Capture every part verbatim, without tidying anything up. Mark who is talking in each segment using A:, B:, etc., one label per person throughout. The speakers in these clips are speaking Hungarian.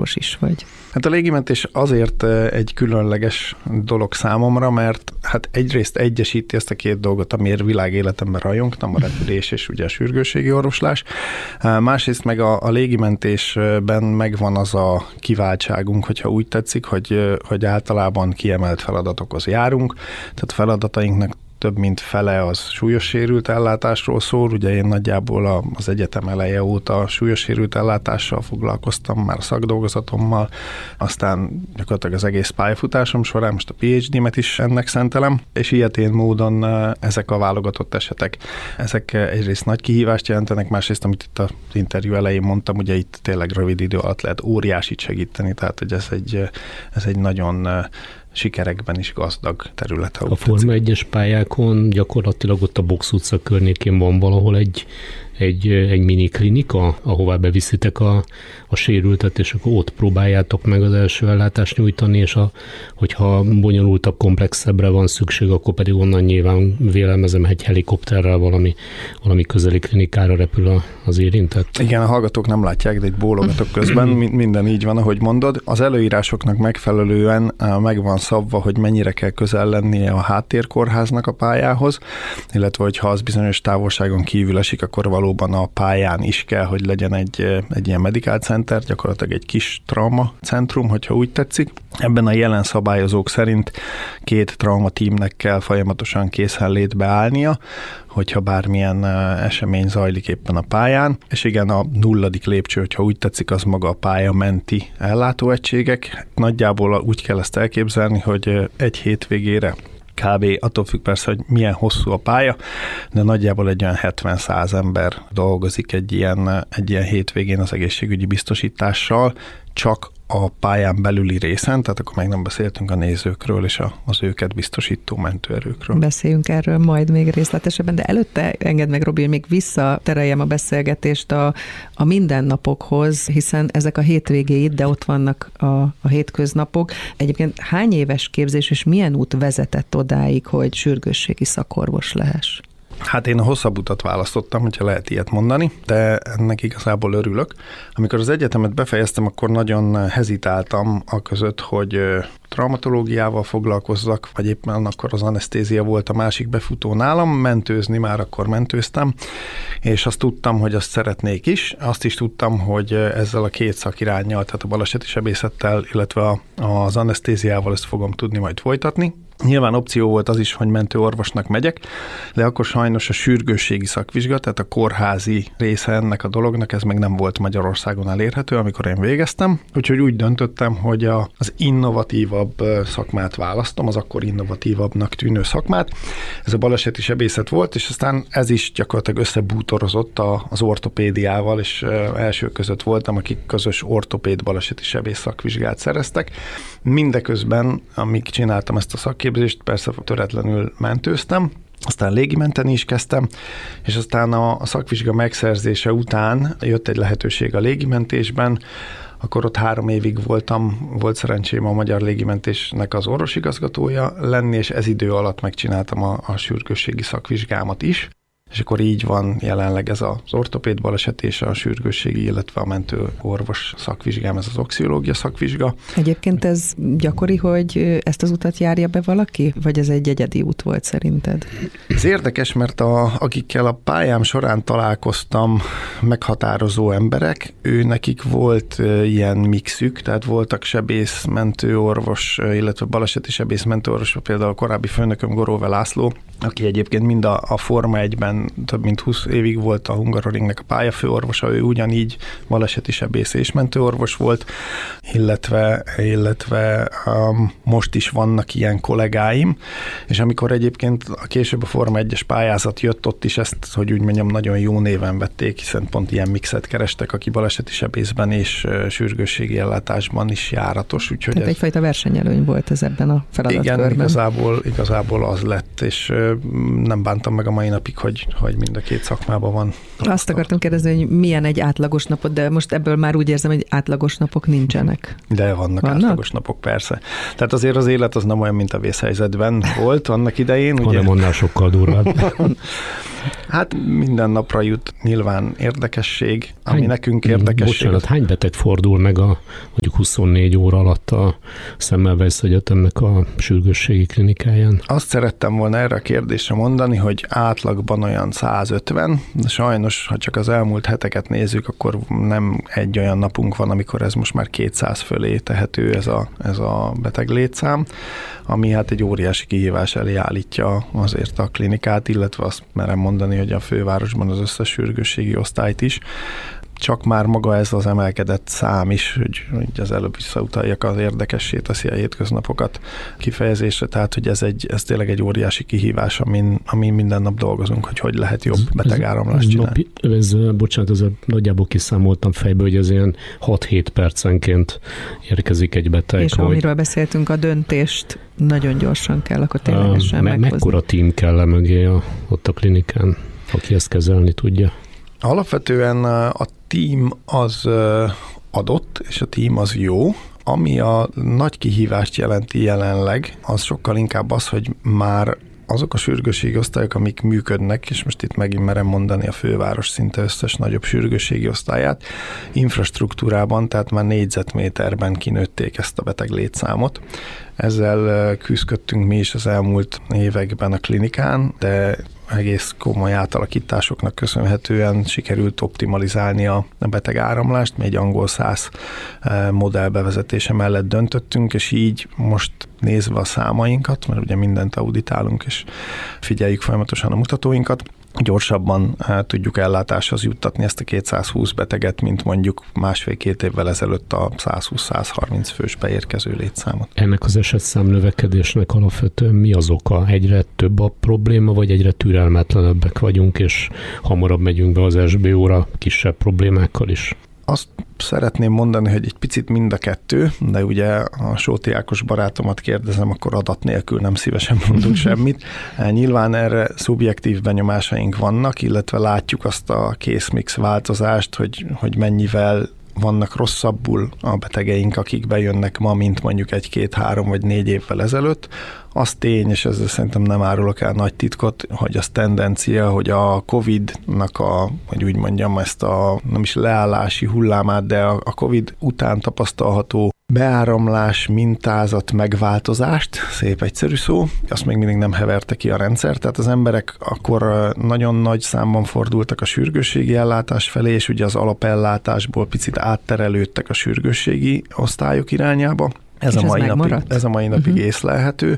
A: szakorvos is vagy.
B: Hát a légimentés azért egy különleges dolog számomra, mert hát egyrészt egyesíti ezt a két dolgot, amiért világéletemben rajongtam, a repülés és ugye a sürgősségi orvoslás. Másrészt meg a, a légimentésben megvan az a kiváltságunk, hogyha úgy tetszik, hogy, hogy általában kiemelt feladatokhoz járunk, tehát feladatainknak több mint fele az súlyos sérült ellátásról szól. Ugye én nagyjából az egyetem eleje óta súlyos sérült ellátással foglalkoztam, már a szakdolgozatommal, aztán gyakorlatilag az egész pályafutásom során, most a pé há dé-met is ennek szentelem, és ilyetén módon ezek a válogatott esetek, ezek egyrészt nagy kihívást jelentenek, másrészt, amit itt az interjú elején mondtam, ugye itt tényleg rövid idő alatt lehet óriásit segíteni, tehát hogy ez egy, ez egy nagyon sikerekben is gazdag terület.
C: A Forma egyes pályákon gyakorlatilag ott a Box utca környékén van valahol egy, egy, egy mini klinika, ahová beviszitek a, a sérültet, és akkor ott próbáljátok meg az első ellátást nyújtani, és a, hogyha bonyolultabb, komplexebbre van szükség, akkor pedig onnan nyilván vélelmezem egy helikopterrel valami, valami közeli klinikára repül a, az érintett.
B: Igen, a hallgatók nem látják, de itt bólogatok közben, minden így van, ahogy mondod. Az előírásoknak megfelelően meg van szabva, hogy mennyire kell közel lennie a háttérkórháznak a pályához, illetve hogyha az bizonyos távolságon kívül esik, akkor valóban a pályán is kell, hogy legyen egy, egy ilyen medical center, gyakorlatilag egy kis trauma centrum, hogyha úgy tetszik. Ebben a jelen szabályozók szerint két trauma tímnek kell folyamatosan készenlétbe állnia, hogyha bármilyen esemény zajlik éppen a pályán, és igen, a nulladik lépcső, hogyha úgy tetszik, az maga a pálya menti ellátóegységek. Nagyjából úgy kell ezt elképzelni, hogy egy hétvégére kb. Attól függ persze, hogy milyen hosszú a pálya, de nagyjából egy olyan hetven-száz ember dolgozik egy ilyen, egy ilyen hétvégén az egészségügyi biztosítással, csak a pályán belüli részen, tehát akkor meg nem beszéltünk a nézőkről és az őket biztosító mentőerőkről.
A: Beszéljünk erről majd még részletesebben, de előtte engedd meg, Robi, hogy még visszatereljem a beszélgetést a, a mindennapokhoz, hiszen ezek a hétvégéid, de ott vannak a, a hétköznapok. Egyébként hány éves képzés és milyen út vezetett odáig, hogy sürgősségi szakorvos lehess?
B: Hát én a hosszabb utat választottam, hogyha lehet ilyet mondani, de ennek igazából örülök. Amikor az egyetemet befejeztem, akkor nagyon hezitáltam a között, hogy traumatológiával foglalkozzak, vagy éppen akkor az anesztézia volt a másik befutó nálam, mentőzni már akkor mentőztem, és azt tudtam, hogy azt szeretnék is. Azt is tudtam, hogy ezzel a két szakiránnyal, tehát a baleseti sebészettel, illetve az anesztéziával ezt fogom tudni majd folytatni. Nyilván opció volt az is, hogy mentőorvosnak megyek, de akkor sajnos a sürgősségi szakvizsga, tehát a kórházi része ennek a dolognak, ez meg nem volt Magyarországon elérhető, amikor én végeztem. Úgyhogy úgy döntöttem, hogy a, az innovatívabb szakmát választom, az akkor innovatívabbnak tűnő szakmát. Ez a baleseti sebészet volt, és aztán ez is gyakorlatilag összebútorozott az ortopédiával, és első között voltam, akik közös ortopéd baleseti sebész szakvizsgát szereztek. Mindeközben, amíg csináltam ezt a szakképzést, persze töretlenül mentőztem, aztán légimenteni is kezdtem, és aztán a, a szakvizsga megszerzése után jött egy lehetőség a légimentésben, akkor ott három évig voltam, volt szerencsém a Magyar Légimentésnek az orvosigazgatója lenni, és ez idő alatt megcsináltam a, a sürgősségi szakvizsgámat is. És akkor így van jelenleg ez az ortopéd baleset és a sürgősségi, illetve a mentőorvos szakvizsgám, ez az oxiológia szakvizsga.
A: Egyébként ez gyakori, hogy ezt az utat járja be valaki, vagy ez egy egyedi út volt szerinted?
B: Ez érdekes, mert a, akikkel a pályám során találkoztam meghatározó emberek, ő nekik volt ilyen mixük, tehát voltak sebész, mentőorvos, illetve baleseti sebész, mentőorvos, például a korábbi főnököm Goróve László, aki egyébként mind a, a Forma egyben több mint húsz évig volt a Hungaroringnek a pályafőorvosa, ő ugyanígy baleseti sebész és mentőorvos volt, illetve, illetve um, most is vannak ilyen kollégáim, és amikor egyébként a később a Forma egyes pályázat jött, ott is ezt, hogy úgy mondjam, nagyon jó néven vették, hiszen pont ilyen mixet kerestek, aki baleseti sebészben és uh, sürgősségi ellátásban is járatos. Úgyhogy
A: Tehát ez... egyfajta versenyelőny volt ez ebben a feladatkörben.
B: Igen, igazából, igazából az lett, és uh, nem bántam meg a mai napig, hogy, hogy mind a két szakmában van.
A: Azt akartam kérdezni, hogy milyen egy átlagos napot, de most ebből már úgy érzem, hogy átlagos napok nincsenek.
B: De vannak, vannak? átlagos napok, persze. Tehát azért az élet az nem olyan, mint a vészhelyzetben volt annak idején.
C: Hanem annál sokkal durvább.
B: Hát minden napra jut nyilván érdekesség, ami
C: hány,
B: nekünk érdekesség.
C: Bocsánat, hány beteg fordul meg a mondjuk huszonnégy óra alatt a Semmelweis Egyetemnek a sürgősségi klinikáján?
B: Azt szerettem volna erre a kérdésre mondani, hogy átlagban olyan százötven, de sajnos, ha csak az elmúlt heteket nézzük, akkor nem egy olyan napunk van, amikor ez most már kétszáz fölé tehető ez a, ez a beteg létszám, ami hát egy óriási kihívás elé állítja azért a klinikát, illetve azt merem mondani, hogy a fővárosban az összes sürgősségi osztályt is. Csak már maga ez az emelkedett szám is, hogy, hogy az előbb visszautaljak, az érdekessé teszi a hétköznapokat kifejezésre, tehát hogy ez, egy, ez tényleg egy óriási kihívás, amin, amin minden nap dolgozunk, hogy hogy lehet jobb betegáramlást csinálni.
C: Ez, bocsánat, ez nagyjából kiszámoltam fejbe, hogy ez ilyen hat-hét percenként érkezik egy beteg.
A: És
C: hogy...
A: amiről beszéltünk, a döntést nagyon gyorsan kell, akkor ténylegesen
C: me-
A: meghozni.
C: Mekkora tím kell le mögé a, ott a klinikán, aki ezt kezelni tudja?
B: Alapvetően a tím az adott, és a tím az jó. Ami a nagy kihívást jelenti jelenleg, az sokkal inkább az, hogy már azok a sürgősségi osztályok, amik működnek, és most itt megint merem mondani a főváros szinte összes nagyobb sürgősségi osztályát, infrastruktúrában, tehát már négyzetméterben kinőtték ezt a beteg létszámot. Ezzel küzdöttünk mi is az elmúlt években a klinikán, de egész komoly átalakításoknak köszönhetően sikerült optimalizálni a betegáramlást. Mi egy angol száz modell bevezetése mellett döntöttünk, és így most nézve a számainkat, mert ugye mindent auditálunk, és figyeljük folyamatosan a mutatóinkat, gyorsabban tudjuk ellátáshoz juttatni ezt a kétszázhúsz beteget, mint mondjuk másfél-két évvel ezelőtt a százhúsz-százharminc fős beérkező létszámot.
C: Ennek az esetszám növekedésnek alapvetően mi az oka? Egyre több a probléma, vagy egyre türelmetlenebbek vagyunk, és hamarabb megyünk be az es bé óra kisebb problémákkal is?
B: Azt szeretném mondani, hogy egy picit mind a kettő, de ugye a Sóti Ákos barátomat kérdezem, akkor adat nélkül nem szívesen mondunk semmit. Nyilván erre szubjektív benyomásaink vannak, illetve látjuk azt a készmix változást, hogy, hogy mennyivel vannak rosszabbul a betegeink, akik bejönnek ma, mint mondjuk egy-két-három vagy négy évvel ezelőtt. Az tény, és ezzel szerintem nem árulok el nagy titkot, hogy az tendencia, hogy a Covid-nak a, hogy úgy mondjam, ezt a nem is leállási hullámát, de a Covid után tapasztalható beáramlás, mintázat, megváltozást, szép egyszerű szó, azt még mindig nem heverte ki a rendszer, tehát az emberek akkor nagyon nagy számban fordultak a sürgősségi ellátás felé, és ugye az alapellátásból picit átterelődtek a sürgősségi osztályok irányába. Ez a, mai napig, ez a mai napig uh-huh. észlelhető,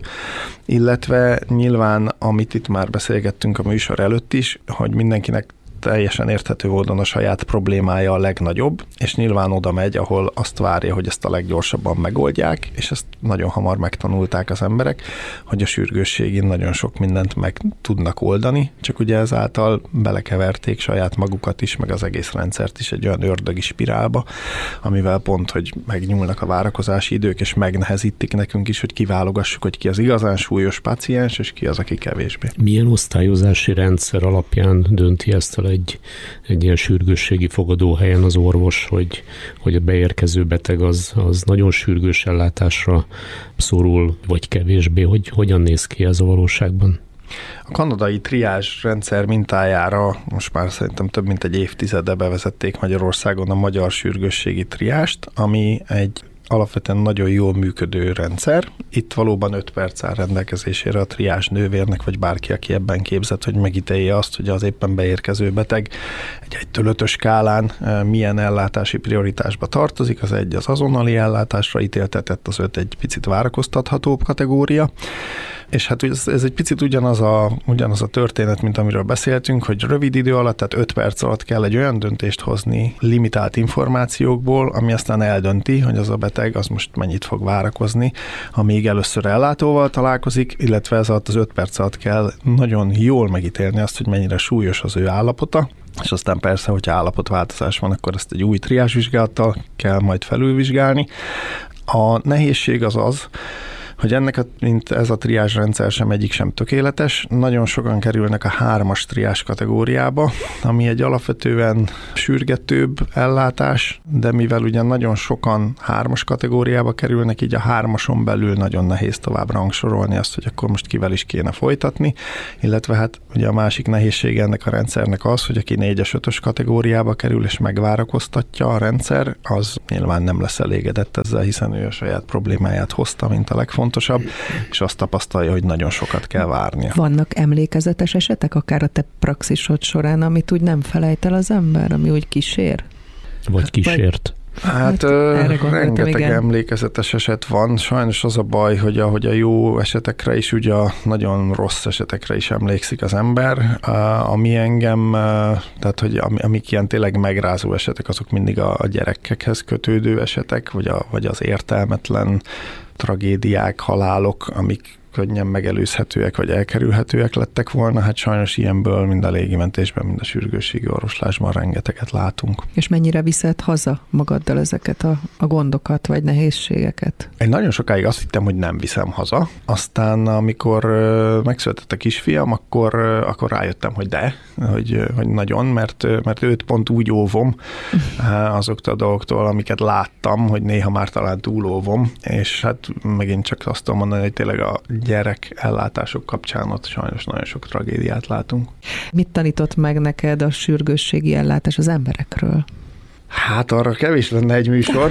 B: illetve nyilván, amit itt már beszélgettünk a műsor előtt is, hogy mindenkinek teljesen érthető módon a saját problémája a legnagyobb, és nyilván oda megy, ahol azt várja, hogy ezt a leggyorsabban megoldják, és ezt nagyon hamar megtanulták az emberek, hogy a sürgősségén nagyon sok mindent meg tudnak oldani, csak ugye ezáltal belekeverték saját magukat is, meg az egész rendszert is egy olyan ördögi spirálba, amivel pont, hogy megnyúlnak a várakozási idők, és megnehezítik nekünk is, hogy kiválogassuk, hogy ki az igazán súlyos páciens, és ki az, aki kevésbé.
C: Milyen osztályozási rendszer alapján dönti ezt el egy, egy ilyen sürgősségi fogadóhelyen az orvos, hogy, hogy a beérkező beteg az, az nagyon sürgős ellátásra szorul, vagy kevésbé? Hogy, hogyan néz ki ez a valóságban?
B: A kanadai triázs rendszer mintájára most már szerintem több mint egy évtizede bevezették Magyarországon a magyar sürgősségi triást, ami egy alapvetően nagyon jól működő rendszer. Itt valóban öt perc áll rendelkezésére a triás nővérnek, vagy bárki, aki ebben képzett, hogy megítélje azt, hogy az éppen beérkező beteg egy egytől ötös skálán milyen ellátási prioritásba tartozik. Az egy az azonnali ellátásra ítéltetett, az öt egy picit várakoztathatóbb kategória. És hát ez, ez egy picit ugyanaz a, ugyanaz a történet, mint amiről beszéltünk, hogy rövid idő alatt, tehát öt perc alatt kell egy olyan döntést hozni limitált információkból, ami aztán eldönti, hogy az a beteg az most mennyit fog várakozni, amíg először ellátóval találkozik, illetve ez alatt az öt perc alatt kell nagyon jól megítélni azt, hogy mennyire súlyos az ő állapota, és aztán persze, hogyha állapotváltozás van, akkor ezt egy új triázsvizsgálattal kell majd felülvizsgálni. A nehézség az az, hogy ennek a, mint ez a triázs rendszer sem egyik sem tökéletes. Nagyon sokan kerülnek a hármas triázs kategóriába, ami egy alapvetően sürgetőbb ellátás, de mivel ugyan nagyon sokan hármas kategóriába kerülnek, így a hármason belül nagyon nehéz tovább rangsorolni azt, hogy akkor most kivel is kéne folytatni, illetve hát ugye a másik nehézsége ennek a rendszernek az, hogy aki négyes, ötös kategóriába kerül és megvárakoztatja a rendszer, az nyilván nem lesz elégedett ezzel, hiszen ő a saját problémáját hozta, mint a legfontosabb, és azt tapasztalja, hogy nagyon sokat kell várnia.
A: Vannak emlékezetes esetek, akár a te praxisod során, amit úgy nem felejt el az ember, ami úgy kísér?
C: Vagy kísért?
B: Hát, hát rengeteg igen. emlékezetes eset van. Sajnos az a baj, hogy ahogy a jó esetekre is, ugye a nagyon rossz esetekre is emlékszik az ember. Ami engem, tehát hogy amik ilyen tényleg megrázó esetek, azok mindig a gyerekekhez kötődő esetek, vagy, a, vagy az értelmetlen tragédiák, halálok, amik könnyen megelőzhetőek, vagy elkerülhetőek lettek volna. Hát sajnos ilyenből mind a légimentésben, mind a sürgősségi orvoslásban rengeteget látunk. És
A: mennyire viszed haza magaddal ezeket a, a gondokat, vagy nehézségeket?
B: Én nagyon sokáig azt hittem, hogy nem viszem haza. Aztán, amikor megszületett a kisfiam, akkor, akkor rájöttem, hogy de, hogy, hogy nagyon, mert, mert őt pont úgy óvom azoktól a dolgoktól, amiket láttam, hogy néha már talán túlóvom, és hát megint csak azt tudom mondani, hogy tényleg a gyerek ellátások kapcsán ott sajnos nagyon sok tragédiát látunk.
A: Mit tanított meg neked a sürgősségi ellátás az emberekről?
B: Hát arra kevés lenne egy műsor.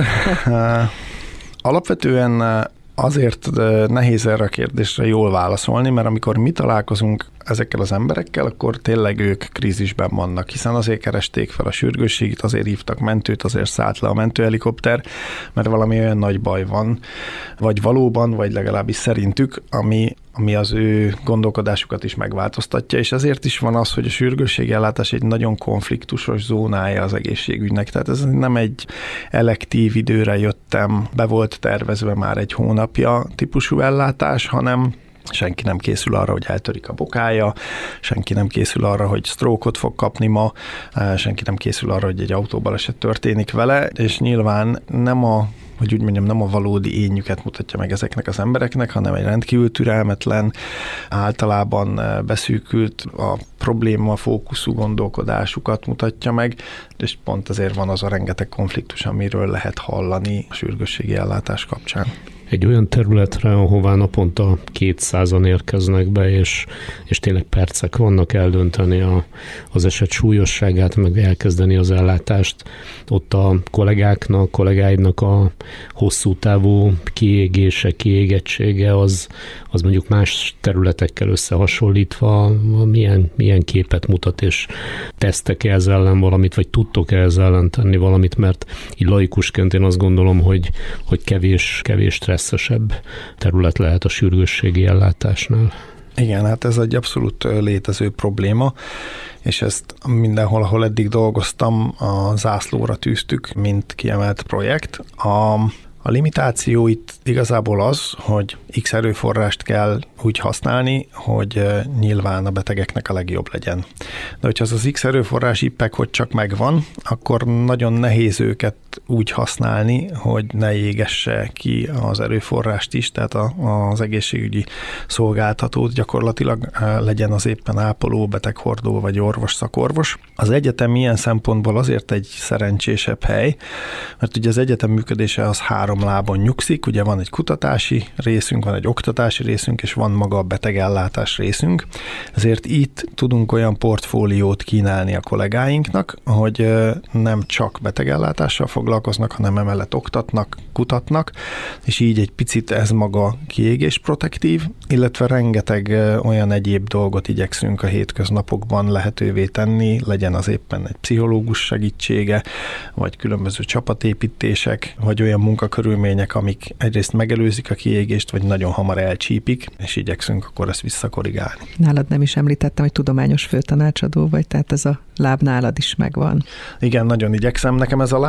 B: Alapvetően azért nehéz erre a kérdésre jól válaszolni, mert amikor mi találkozunk ezekkel az emberekkel, akkor tényleg ők krízisben vannak, hiszen azért keresték fel a sürgősségit, azért hívtak mentőt, azért szállt le a mentőhelikopter, mert valami olyan nagy baj van, vagy valóban, vagy legalábbis szerintük, ami, ami az ő gondolkodásukat is megváltoztatja, és ezért is van az, hogy a sürgősségi ellátás egy nagyon konfliktusos zónája az egészségügynek, tehát ez nem egy elektív időre jöttem, be volt tervezve már egy hónapja típusú ellátás, hanem senki nem készül arra, hogy eltörik a bokája, senki nem készül arra, hogy stroke-ot fog kapni ma, senki nem készül arra, hogy egy autóbaleset történik vele, és nyilván nem a hogy úgy mondjam, nem a valódi énjüket mutatja meg ezeknek az embereknek, hanem egy rendkívül türelmetlen, általában beszűkült, a probléma fókuszú gondolkodásukat mutatja meg, és pont ezért van az a rengeteg konfliktus, amiről lehet hallani a sürgősségi ellátás kapcsán.
C: Egy olyan területre, ahová naponta kétszázan érkeznek be, és, és tényleg percek vannak eldönteni a, az eset súlyosságát, meg elkezdeni az ellátást. Ott a kollégáknak, kollégáidnak a hosszú távú kiégése, kiégettsége, az, az mondjuk más területekkel összehasonlítva milyen, milyen képet mutat, és tesztek-e ez ellen valamit, vagy tudtok-e ez ellen tenni valamit, mert így laikusként én azt gondolom, hogy, hogy kevés, kevés stresszesebb terület lehet a sürgősségi ellátásnál.
B: Igen, hát ez egy abszolút létező probléma, és ezt mindenhol, ahol eddig dolgoztam, a zászlóra tűztük, mint kiemelt projekt. A A limitáció itt igazából az, hogy X erőforrást kell úgy használni, hogy nyilván a betegeknek a legjobb legyen. De hogyha az az X erőforrás ippek, hogy csak megvan, akkor nagyon nehéz őket úgy használni, hogy ne égesse ki az erőforrást is, tehát az egészségügyi szolgáltatót gyakorlatilag legyen az éppen ápoló, beteghordó vagy orvos, szakorvos. Az egyetem ilyen szempontból azért egy szerencsésebb hely, mert ugye az egyetem működése az három lábon nyugszik, ugye van egy kutatási részünk, van egy oktatási részünk, és van maga a betegellátás részünk. Ezért itt tudunk olyan portfóliót kínálni a kollégáinknak, hogy nem csak betegellátással foglalkoznak, hanem emellett oktatnak, kutatnak, és így egy picit ez maga kiégés protektív, illetve rengeteg olyan egyéb dolgot igyekszünk a hétköznapokban lehetővé tenni, legyen az éppen egy pszichológus segítsége, vagy különböző csapatépítések, vagy olyan munkakörülmények, amik egyrészt megelőzik a kiégést, vagy nagyon hamar elcsípik, és igyekszünk akkor ezt visszakorrigálni.
A: Nálad nem is említettem, hogy tudományos főtanácsadó vagy, tehát ez a láb nálad is megvan.
B: Igen, nagyon igyekszem. Nekem ez a láb, ez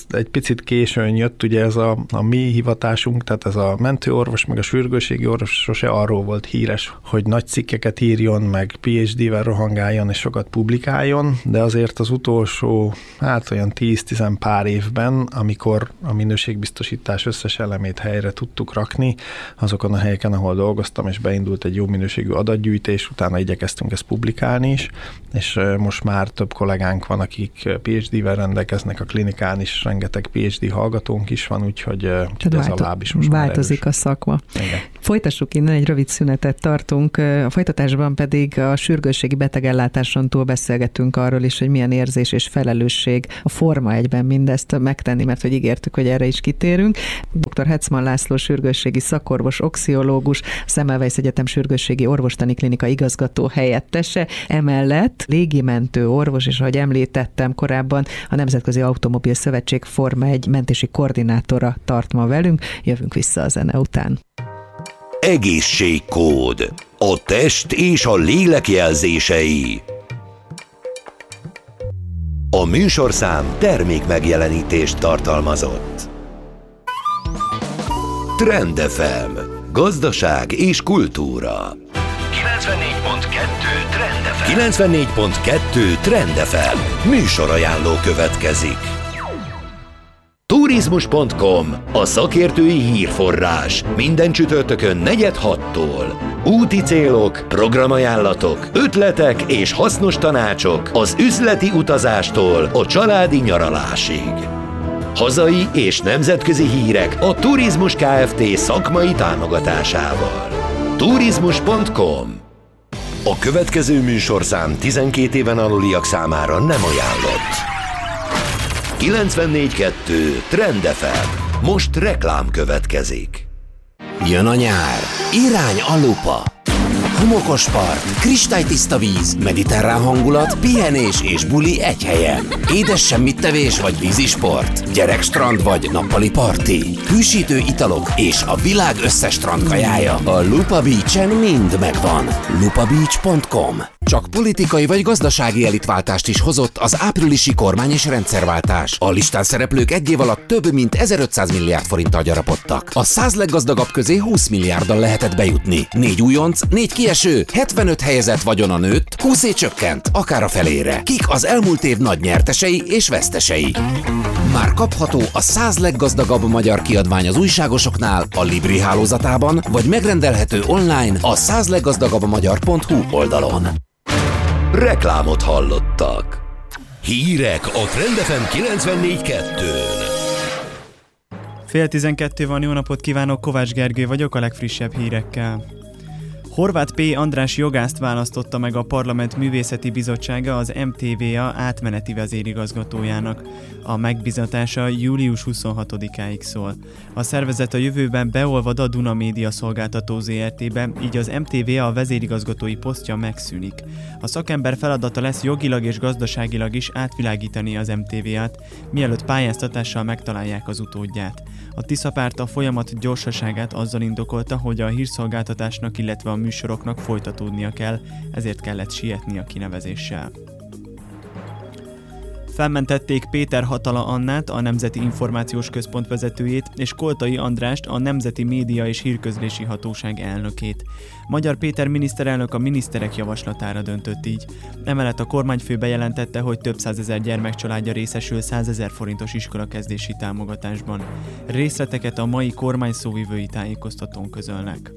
B: egy picit későn jött, ugye ez a, a mi hivatásunk, tehát ez a mentőorvos, meg a sürgősségi orvos sose arról volt híres, hogy nagy cikkeket írjon, meg pé há dé-vel rohangáljon és sokat publikáljon, de azért az utolsó, hát olyan tíz-tíz pár évben, amikor a minőségbiztosítás összes elemét helyre tudtuk rakni, azokon a helyeken, ahol dolgoztam, és beindult egy jó minőségű adatgyűjtés, utána igyekeztünk ezt publikálni is, és most már több kollégánk van, akik pé há dé-vel rendelkeznek, a klinikán is rengeteg pé há dé hallgatónk is van, úgyhogy ez válto- a láb is most
A: változik a szakma.
B: Igen.
A: Folytassuk innen, egy rövid szünetet tartunk, a folytatásban pedig a sürgősségi betegellátáson túl beszélgetünk arról is, hogy milyen érzés és felelősség a Forma egyben mindezt megtenni, mert hogy ígértük, hogy erre is kitérünk. doktor Hetzmann László sürgősségi szakorvos, oxiológus, Semmelweis Egyetem sürgősségi orvostani klinika igazgató helyettese, emellett légimentő orvos, és ahogy említettem korábban, a Nemzetközi Automobil Szövetség Forma egy mentési koordinátora tart ma velünk. Jövünk vissza a zene után.
D: Egészségkód. A test és a lélek jelzései. A műsorszám termék megjelenítést tartalmazott. Trend ef em. Gazdaság és kultúra. kilencvennégy pont kettő Trend ef em. kilencvennégy pont kettő Trend ef em. Műsorajánló következik. Turizmus pont com, a szakértői hírforrás. Minden csütörtökön negyed hattól. Úti célok, programajánlatok, ötletek és hasznos tanácsok az üzleti utazástól a családi nyaralásig. Hazai és nemzetközi hírek a Turizmus Kft. Szakmai támogatásával. Turizmus pont com. A következő műsorszám tizenkét éven aluliak számára nem ajánlott. kilencvennégy kettő Trend ef em. Most reklám következik.
E: Jön a nyár. Irány a lupa. Homokos part, kristálytiszta víz, mediterrán hangulat, pihenés és buli egy helyen. Édes semmittevés vagy vízisport, gyerekstrand vagy nappali parti, hűsítő italok és a világ összes strandkajája. A Lupa Beach-en mind megvan. lupa beach pont com. Csak politikai vagy gazdasági elitváltást is hozott az áprilisi kormány és rendszerváltás. A listán szereplők egy év alatt több mint ezerötszáz milliárd forinttal gyarapodtak. A száz leggazdagabb közé húsz milliárddal lehetett bejutni. Négy újonc, négy kieső, hetvenöt helyezett vagyona nőtt, húszé csökkent, akár a felére. Kik az elmúlt év nagy nyertesei és vesztesei? Már kapható a száz leggazdagabb magyar kiadvány az újságosoknál, a Libri hálózatában, vagy megrendelhető online a száz leggazdagabb magyar pont hu oldalon.
D: Reklámot hallottak. Hírek a Trend ef em kilencvennégy kettőn.
F: Fél tizenkettő van, jó napot kívánok, Kovács Gergő vagyok a legfrissebb hírekkel. Horváth P. András jogászt választotta meg a Parlament Művészeti Bizottsága az em té vé á átmeneti vezérigazgatójának. A megbizatása július huszonhatodikáig szól. A szervezet a jövőben beolvad a Duna Média Szolgáltató zé er té-be, így az em té vé á vezérigazgatói posztja megszűnik. A szakember feladata lesz jogilag és gazdaságilag is átvilágítani az em té vé át, mielőtt pályáztatással megtalálják az utódját. A Tisza párt a folyamat gyorsaságát azzal indokolta, hogy a hírszolgáltatásnak, illetve a műsoroknak folytatódnia kell, ezért kellett sietni a kinevezéssel. Felmentették Péter Hatala Annát, a Nemzeti Információs Központ vezetőjét, és Koltai Andrást, a Nemzeti Média és Hírközlési Hatóság elnökét. Magyar Péter miniszterelnök a miniszterek javaslatára döntött így. Emellett a kormányfő bejelentette, hogy több százezer gyermekcsaládja részesül százezer forintos iskolakezdési támogatásban. Részleteket a mai kormány szóvivői tájékoztatón közölnek.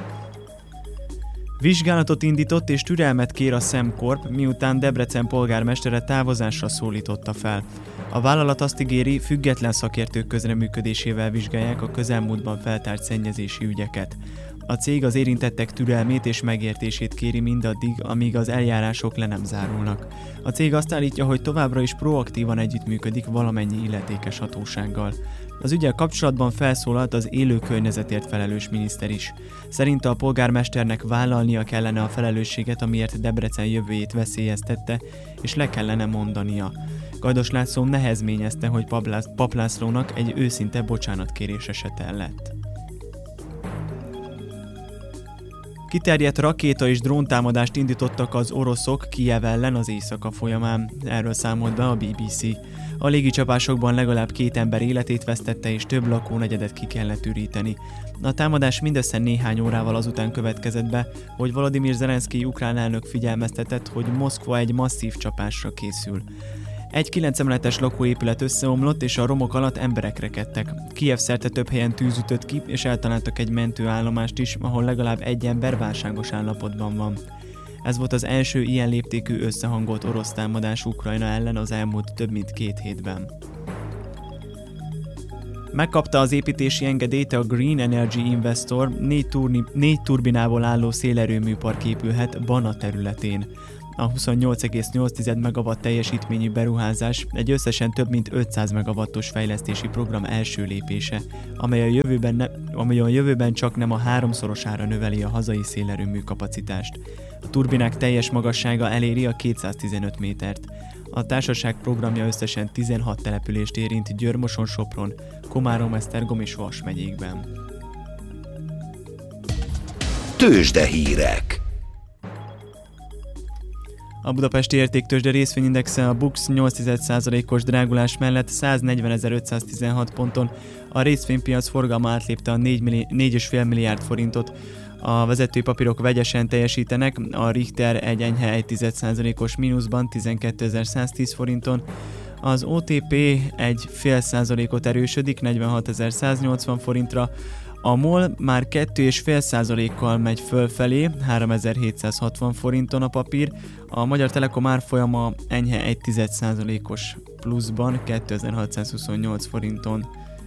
F: Vizsgálatot indított és türelmet kér a SemCorp, miután Debrecen polgármestere távozásra szólította fel. A vállalat azt ígéri, független szakértők közreműködésével vizsgálják a közelmúltban feltárt szennyezési ügyeket. A cég az érintettek türelmét és megértését kéri mindaddig, amíg az eljárások le nem zárulnak. A cég azt állítja, hogy továbbra is proaktívan együttműködik valamennyi illetékes hatósággal. Az üggyel kapcsolatban felszólalt az élő környezetért felelős miniszter is. Szerinte a polgármesternek vállalnia kellene a felelősséget, amiért Debrecen jövőjét veszélyeztette, és le kellene mondania. Gajdos László nehezményezte, hogy Pap Lászlónak egy őszinte bocsánatkérés esete lett. Kiterjedt rakéta és dróntámadást indítottak az oroszok Kijev ellen az éjszaka folyamán. Erről számolt be a bé bé cé. A légicsapásokban legalább két ember életét vesztette, és több lakónegyedet ki kellett üríteni. A támadás mindössze néhány órával azután következett be, hogy Volodymyr Zelenszkij ukrán elnök figyelmeztetett, hogy Moszkva egy masszív csapásra készül. Egy kilenc emeletes lakóépület összeomlott, és a romok alatt emberek rekedtek. Kijev szerte több helyen tűz ütött ki, és eltaláltak egy mentőállomást is, ahol legalább egy ember válságos állapotban van. Ez volt az első ilyen léptékű összehangolt orosz támadás Ukrajna ellen az elmúlt több mint két hétben. Megkapta az építési engedélyt a Green Energy Investor, négy, turni, négy turbinából álló szélerőműpark épülhet Bana területén. A huszonnyolc egész nyolc megawatt teljesítményű beruházás egy összesen több mint ötszáz megawattos fejlesztési program első lépése, amely a jövőben, ne, amely a jövőben csak nem a háromszorosára növeli a hazai szélerőmű kapacitást. A turbinák teljes magassága eléri a kétszáztizenöt métert. A társaság programja összesen tizenhat települést érint Győr-Moson, Sopron, Komárom, Esztergom és Vas megyékben.
D: Tőzsdehírek.
F: A budapesti értéktőzsde részvényindexe a BUX nyolc százalékos drágulás mellett száznegyvenezer-ötszáztizenhat ponton, a részvénypiac forgalma átlépte a négy egész öt milliárd forintot. A vezetői papírok vegyesen teljesítenek, a Richter egy enyhe egy tized százalékos mínuszban tizenkétezer-száztíz forinton, az o té pé egy fél százalékot erősödik negyvenhatezer-száznyolcvan forintra, a MOL már két egész öt százalékkal megy fölfelé, háromezer-hétszázhatvan forinton a papír, a Magyar Telekom árfolyama enyhe egy tized százalékos pluszban kétezer-hatszázhuszonnyolc forinton.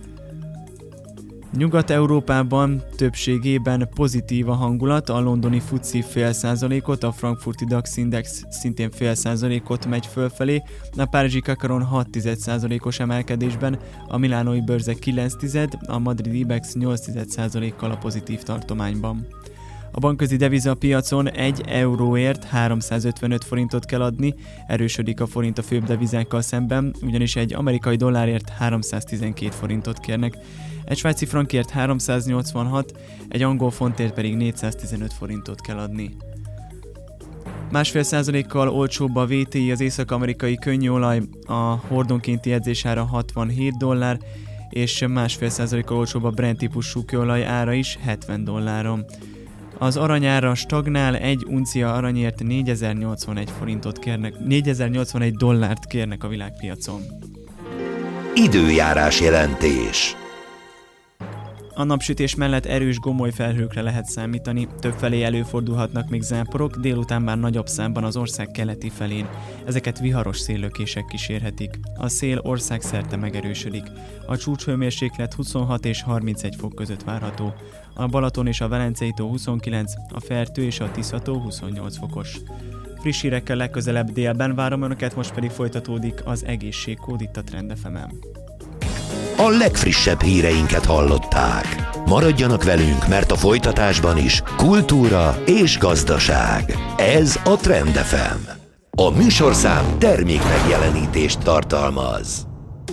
F: Nyugat-Európában többségében pozitív a hangulat, a londoni fuci fél százalékot, a frankfurti DAX index szintén fél százalékot megy fölfelé, a párizsi Kakaron hat tized százalékos emelkedésben, a milánói bőrze kilenc tized, a madridi Ibex nyolc tized százalékkal a pozitív tartományban. A bankközi devizapiacon egy euróért háromszázötvenöt forintot kell adni, erősödik a forint a főbb devizákkal szemben, ugyanis egy amerikai dollárért háromszáztizenkét forintot kérnek, egy svájci frankért háromszáznyolcvanhat, egy angol fontért pedig négyszáztizenöt forintot kell adni. Másfél százalékkal olcsóbb a vé té i, az észak-amerikai könnyűolaj, a hordonkénti edzésára hatvanhét dollár, és másfél százalékkal olcsóbb a Brent típusú kőolaj ára is hetven dolláron. Az aranyára stagnál, egy uncia aranyért négyezer-nyolcvanegy forintot kérnek, négyezer-nyolcvanegy dollárt kérnek a világpiacon.
D: Időjárás jelentés.
F: A napsütés mellett erős gomoly felhőkre lehet számítani, többfelé előfordulhatnak még záporok, délután már nagyobb számban az ország keleti felén. Ezeket viharos széllökések kísérhetik. A szél országszerte megerősödik. A csúcshőmérséklet huszonhat és harmincegy fok között várható. A Balaton és a Velencei tó huszonkilenc, a Fertő és a Tisza tó huszonnyolc fokos. Friss hírekkel legközelebb délben várom önöket, most pedig folytatódik az egészségkód itt a Trend ef emen.
D: A legfrissebb híreinket hallották. Maradjanak velünk, mert a folytatásban is kultúra és gazdaság. Ez a Trend ef em. A műsorszám termék megjelenítést tartalmaz.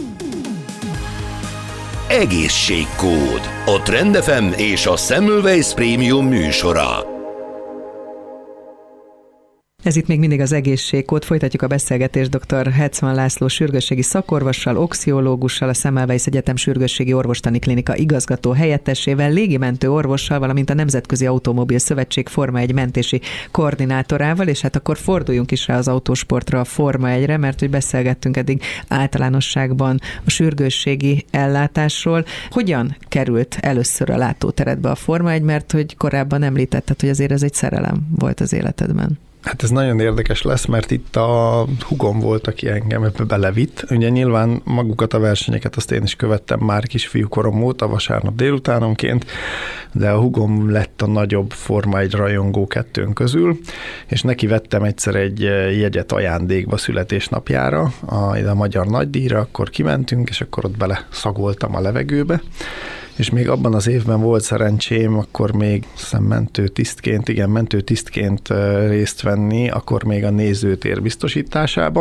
D: Egészségkód. A Trend ef em és a Semmelweis Premium műsora.
A: Ez itt még mindig az egészségkód. Folytatjuk a beszélgetést dr. Hetzman László sürgősségi szakorvossal, oxiológussal, a Semmelweis Egyetem Sürgősségi Orvostani Klinika igazgató helyettesével, légimentő orvossal, valamint a Nemzetközi Automobil Szövetség Forma egy mentési koordinátorával, és hát akkor forduljunk is rá az autósportra, a Forma egyre, mert hogy beszélgettünk eddig általánosságban a sürgősségi ellátásról. Hogyan került először a látóteredbe a Forma egy, mert hogy korábban említetted, hogy azért ez egy szerelem volt az életedben?
B: Hát ez nagyon érdekes lesz, mert itt a hugom volt, aki engem ebbe belevitt. Ugye nyilván magukat a versenyeket azt én is követtem már kisfiúkorom óta, vasárnap délutánonként, de a hugom lett a nagyobb Forma egy rajongó kettőn közül, és neki vettem egyszer egy jegyet ajándékba születésnapjára, a, a Magyar Nagydíjra, akkor kimentünk, és akkor ott bele szagoltam a levegőbe, és még abban az évben volt szerencsém, akkor még mentő tisztként, igen, mentő tisztként részt venni, akkor még a nézőtér biztosításában,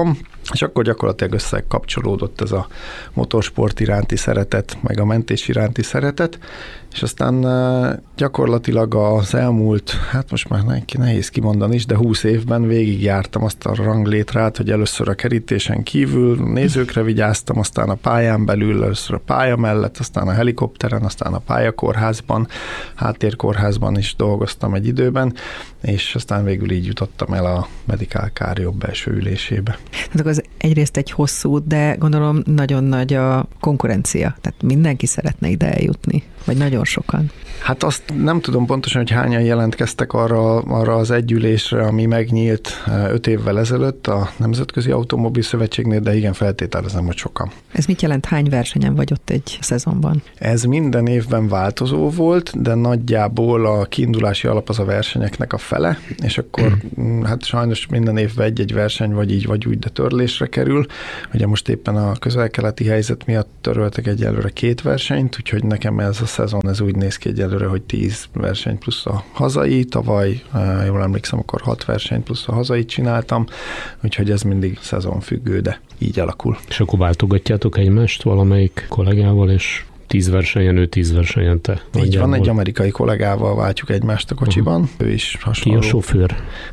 B: És akkor gyakorlatilag összekapcsolódott ez a motorsport iránti szeretet, meg a mentés iránti szeretet, és aztán gyakorlatilag az elmúlt, hát most már neki nehéz kimondani is, de húsz évben végigjártam azt a ranglétrát, hogy először a kerítésen kívül nézőkre vigyáztam, aztán a pályán belül, először a pálya mellett, aztán a helikopteren, aztán a pályakórházban, háttérkórházban is dolgoztam egy időben, és aztán végül így jutottam el a Medical Car jobb belső ülésébe.
A: Tehát az egyrészt egy hosszú, de gondolom nagyon nagy a konkurencia, tehát mindenki szeretne ide eljutni, vagy nagyon sokan.
B: Hát azt nem tudom pontosan, hogy hányan jelentkeztek arra, arra az együlésre, ami megnyílt öt évvel ezelőtt a Nemzetközi Automobil Szövetségnél, de igen, feltételezem, hogy sokan.
A: Ez mit jelent, hány versenyen vagy ott egy szezonban?
B: Ez minden évben változó volt, de nagyjából a kiindulási alap az a versenyeknek a fele, és akkor hát sajnos minden évben egy-egy verseny vagy így, vagy úgy, de törlésre kerül. Ugye most éppen a közel-keleti helyzet miatt töröltek egyelőre két versenyt, úgyhogy nekem ez a szezon ez úgy néz ki egyelőre, hogy tíz verseny plusz a hazai, tavaly, jól emlékszem, akkor hat verseny plusz a hazait csináltam, úgyhogy ez mindig szezonfüggő, de így alakul.
C: És akkor váltogatjátok egymást valamelyik kollégával, és tíz versenyen, ő tíz versenyen te.
B: Így nagyjából. Van, egy amerikai kollégával váltjuk egymást a kocsiban, uh-huh. Ő is hasonló.
C: Ki a sofőr?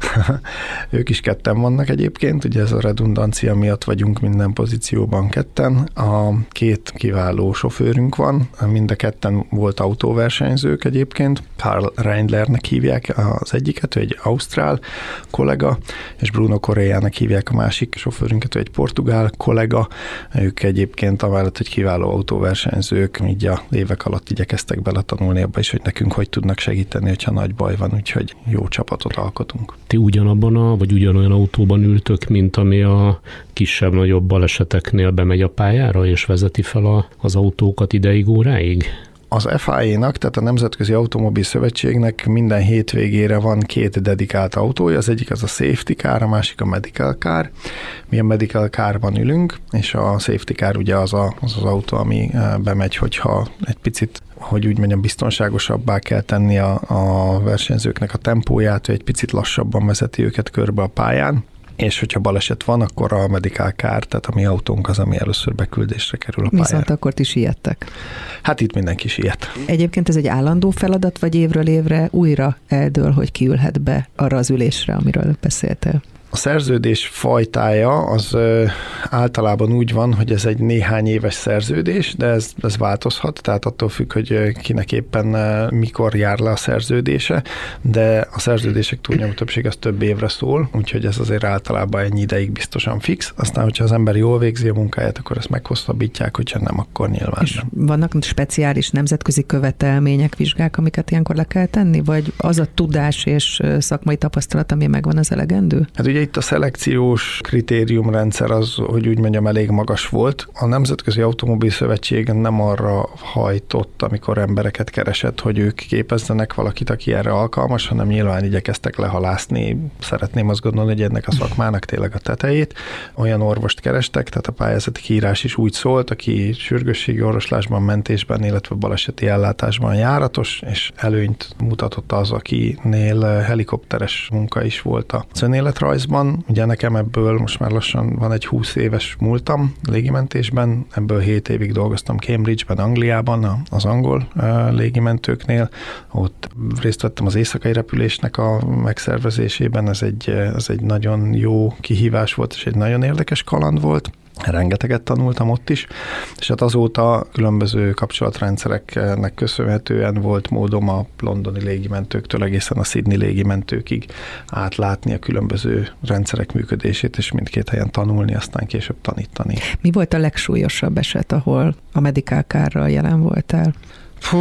B: Ők is ketten vannak egyébként, ugye ez a redundancia miatt vagyunk minden pozícióban ketten. A két kiváló sofőrünk van, mind a ketten volt autóversenyzők egyébként. Karl Reindlernek hívják az egyiket, ő egy ausztrál kollega, és Bruno Correának hívják a másik sofőrünket, ő egy portugál kollega. Ők egyébként amellett, hogy kiváló autóversenyzők, így a évek alatt igyekeztek beletanulni abba is, hogy nekünk hogy tudnak segíteni, hogyha nagy baj van, úgyhogy jó csapatot alkotunk.
C: Ti ugyanabban a, vagy ugyanolyan autóban ültök, mint ami a kisebb-nagyobb baleseteknél bemegy a pályára, és vezeti fel a, az autókat ideig, óráig?
B: Az F I A-nak, tehát a Nemzetközi Automobil Szövetségnek minden hétvégére van két dedikált autója, az egyik az a Safety Car, a másik a Medical Car. Mi a Medical Carban ülünk, és a Safety Car ugye az a, az, az autó, ami bemegy, hogyha egy picit, hogy úgy mondjam, biztonságosabbá kell tenni a, a versenyzőknek a tempóját, hogy egy picit lassabban vezeti őket körbe a pályán. És hogyha baleset van, akkor a Medical Car, tehát a mi autónk az, ami először beküldésre kerül a pályára.
A: Viszont akkor ti siettek.
B: Hát itt mindenki siet.
A: Egyébként ez egy állandó feladat, vagy évről évre újra eldől, hogy kiülhet be arra az ülésre, amiről beszéltél?
B: A szerződés fajtája az ö, általában úgy van, hogy ez egy néhány éves szerződés, de ez, ez változhat, tehát attól függ, hogy kinek éppen ö, mikor jár le a szerződése, de a szerződések túlnyomó többség az több évre szól, úgyhogy ez azért általában ennyi ideig biztosan fix. Aztán, hogyha az ember jól végzi a munkáját, akkor ezt meghosszabbítják, hogyha nem, akkor nyilván
A: és
B: nem.
A: Vannak speciális nemzetközi követelmények, vizsgák, amiket ilyenkor le kell tenni, vagy az a tudás és szakmai tapasztalat, ami megvan, az elegendő?
B: Hát ugye itt a szelekciós kritériumrendszer az, hogy úgy mondjam, elég magas volt. A Nemzetközi Automobil Szövetség nem arra hajtott, amikor embereket keresett, hogy ők képezzenek valakit, aki erre alkalmas, hanem nyilván igyekeztek lehalászni. Szeretném azt gondolni, hogy ennek a szakmának tényleg a tetejét. Olyan orvost kerestek, tehát a pályázati kiírás is úgy szólt, aki sürgősségi orvoslásban, mentésben, illetve baleseti ellátásban járatos, és előnyt mutatott az, akinél helikopteres munka is volt a önéletrajzban. Ugye nekem ebből most már lassan van egy húsz éves múltam légimentésben, ebből hét évig dolgoztam Cambridge-ben, Angliában, az angol légimentőknél. Ott részt vettem az éjszakai repülésnek a megszervezésében, ez egy, ez egy nagyon jó kihívás volt, és egy nagyon érdekes kaland volt. Rengeteget tanultam ott is, és hát azóta különböző kapcsolatrendszereknek köszönhetően volt módom a londoni légimentőktől egészen a Sydney légimentőkig átlátni a különböző rendszerek működését, és mindkét helyen tanulni, aztán később tanítani.
A: Mi volt a legsúlyosabb eset, ahol a Medical Carral jelen voltál?
B: Fú,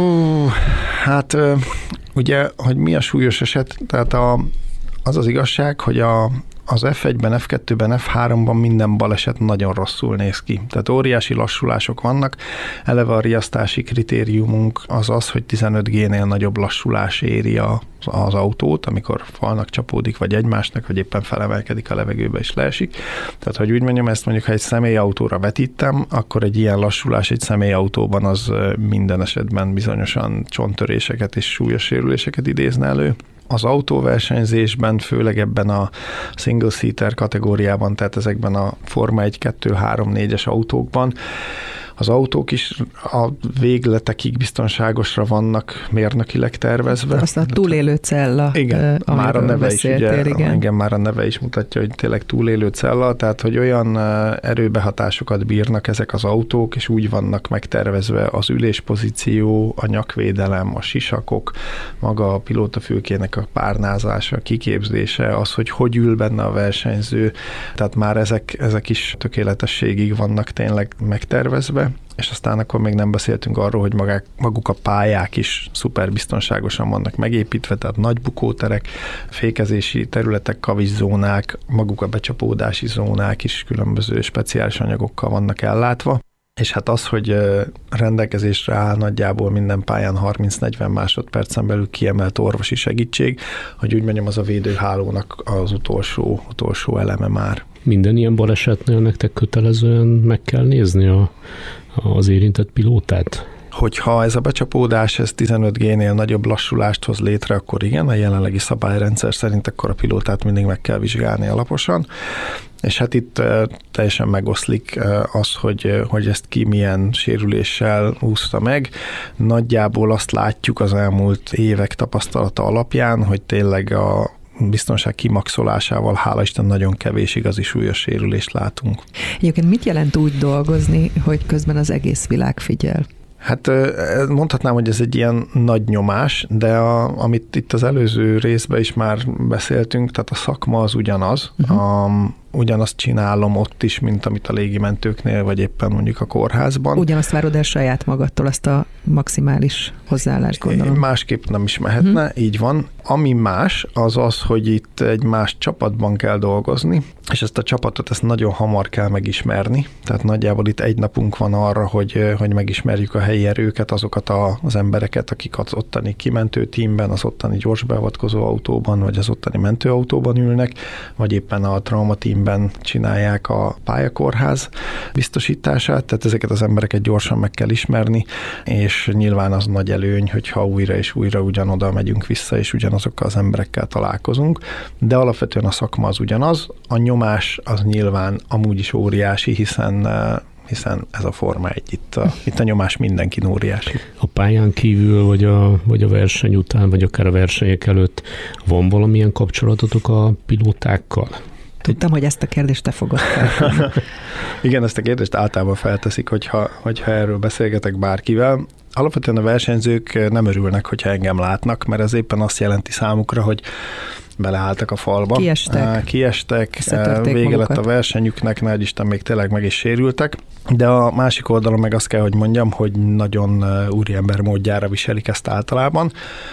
B: hát ugye, hogy mi a súlyos eset, tehát a, az az igazság, hogy a az F egyben, F kettőben, F háromban minden baleset nagyon rosszul néz ki. Tehát óriási lassulások vannak. Eleve a riasztási kritériumunk az az, hogy tizenöt G-nél nagyobb lassulás éri a, az autót, amikor falnak csapódik, vagy egymásnak, vagy éppen felemelkedik a levegőbe és leesik. Tehát, hogy úgy mondjam, ezt mondjuk, ha egy személyautóra vetítem, akkor egy ilyen lassulás egy személyautóban az minden esetben bizonyosan csonttöréseket és súlyos sérüléseket idézne elő. Az autóversenyzésben, főleg ebben a single seater kategóriában, tehát ezekben a Forma egy, kettő, három, négyes autókban, az autók is a végletekig biztonságosra vannak mérnökileg tervezve.
A: Azt a túlélő cella,
B: igen, már a neve is, ugye,
A: igen.
B: igen, már a neve is mutatja, hogy tényleg túlélő cella, tehát hogy olyan erőbehatásokat bírnak ezek az autók, és úgy vannak megtervezve az üléspozíció, a nyakvédelem, a sisakok, maga a pilótafülkének a párnázása, a kiképzése, az, hogy hogy ül benne a versenyző, tehát már ezek, ezek is tökéletességig vannak tényleg megtervezve, és aztán akkor még nem beszéltünk arról, hogy magák, maguk a pályák is szuper biztonságosan vannak megépítve, tehát nagy bukóterek, fékezési területek, kaviszónák, maguk a becsapódási zónák is különböző speciális anyagokkal vannak ellátva. És hát az, hogy rendelkezésre áll nagyjából minden pályán harminc-negyven másodpercen belül kiemelt orvosi segítség, hogy úgy mondjam, az a védőhálónak az utolsó, utolsó eleme már.
C: Minden ilyen balesetnél nektek kötelezően meg kell nézni a, az érintett pilótát?
B: Hogyha ez a becsapódás ez tizenöt G-nél nagyobb lassulást hoz létre, akkor igen, a jelenlegi szabályrendszer szerint akkor a pilótát mindig meg kell vizsgálni alaposan. És hát itt teljesen megoszlik az, hogy, hogy ezt ki milyen sérüléssel úszta meg. Nagyjából azt látjuk az elmúlt évek tapasztalata alapján, hogy tényleg a biztonság kimaxolásával, hála Isten, nagyon kevés igazi súlyos sérülést látunk.
A: Egyébként mit jelent úgy dolgozni, hogy közben az egész világ figyel?
B: Hát mondhatnám, hogy ez egy ilyen nagy nyomás, de a, amit itt az előző részben is már beszéltünk, tehát a szakma az ugyanaz. Uh-huh. A, ugyanazt csinálom ott is, mint amit a légimentőknél, vagy éppen mondjuk a kórházban. Ugyanazt
A: várod el saját magadtól, azt a maximális hozzáállást, gondolom.
B: Másképp nem is mehetne, uh-huh. így van. Ami más, az az, hogy itt egy más csapatban kell dolgozni, és ezt a csapatot ezt nagyon hamar kell megismerni. Tehát nagyjából itt egy napunk van arra, hogy, hogy megismerjük a helyi erőket, azokat a, az embereket, akik az ottani kimentő tímben, az ottani gyorsbeavatkozó autóban, vagy az ottani mentőautóban ülnek, vagy éppen a traumatímben csinálják a pályakorház biztosítását, tehát ezeket az embereket gyorsan meg kell ismerni, és nyilván az nagy előny, hogyha újra és újra ugyanoda megyünk vissza, és ugyanazokkal az emberekkel találkozunk, de alapvetően a szakma az ugyanaz, a nyomás az nyilván amúgy is óriási, hiszen hiszen ez a Forma egy, itt a, itt a nyomás mindenkin óriási.
C: A pályán kívül, vagy a, vagy a verseny után, vagy akár a versenyek előtt van valamilyen kapcsolatotok a pilótákkal?
A: Tudtam, hogy ezt a kérdést te fogod fel.
B: Igen, ezt a kérdést általában felteszik, hogyha, hogyha erről beszélgetek bárkivel. Alapvetően a versenyzők nem örülnek, hogyha engem látnak, mert ez éppen azt jelenti számukra, hogy beleálltak a falba.
A: Kiestek.
B: Kiestek, vége lett a versenyüknek, nagy Isten, még tényleg meg is sérültek. De a másik oldalon meg azt kell, hogy mondjam, hogy nagyon úriember módjára viselik ezt általában.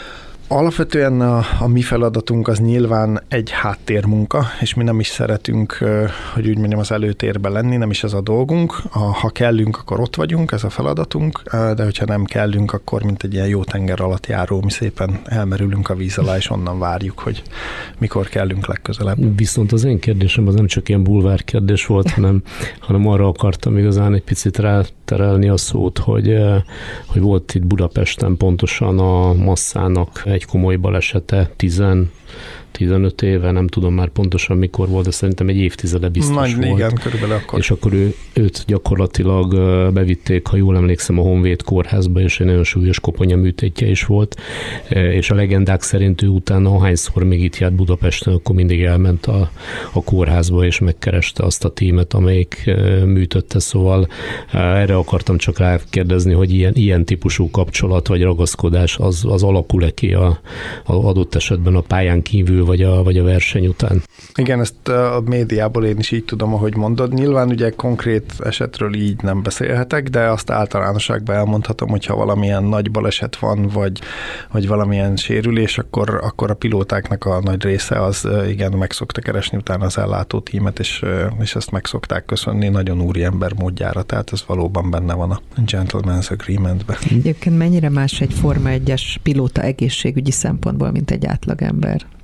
B: Alapvetően a, a mi feladatunk az nyilván egy háttérmunka, és mi nem is szeretünk, hogy úgy mondjam, az előtérben lenni, nem is ez a dolgunk. Ha kellünk, akkor ott vagyunk, ez a feladatunk, de hogyha nem kellünk, akkor mint egy ilyen jó tenger alatt járó, mi szépen elmerülünk a víz alá, és onnan várjuk, hogy mikor kellünk legközelebb.
C: Viszont az én kérdésem az nem csak ilyen bulvár kérdés volt, hanem, hanem arra akartam igazán egy picit ráterelni a szót, hogy, hogy volt itt Budapesten pontosan a Masszának egy komoly balesete, tizenöt éve, nem tudom már pontosan mikor volt, de szerintem egy évtizede biztos
B: Nagy,
C: volt.
B: Igen, körülbelül akkor.
C: És akkor ő, őt gyakorlatilag bevitték, ha jól emlékszem, a Honvéd kórházba, és egy nagyon súlyos koponyaműtétje is volt, és a legendák szerint ő utána ahányszor még itt járt Budapesten, akkor mindig elment a, a kórházba, és megkereste azt a tímet, amelyik műtötte, szóval erre akartam csak rákérdezni, hogy ilyen, ilyen típusú kapcsolat vagy ragaszkodás az, az alakul-e ki a, a adott esetben a pályán kívül, vagy a, vagy a verseny után.
B: Igen, ezt a médiából én is így tudom, ahogy mondod. Nyilván ugye konkrét esetről így nem beszélhetek, de azt általánosságban elmondhatom, hogyha valamilyen nagy baleset van, vagy, vagy valamilyen sérülés, akkor, akkor a pilótáknak a nagy része az igen, meg szokta keresni utána az ellátó tímet, és, és ezt meg szokták köszönni nagyon úriember módjára, tehát ez valóban benne van a Gentleman's Agreementben.
A: Egyébként mennyire más egy Forma egyes pilóta egészségügyi szempontból, mint egy átlagember?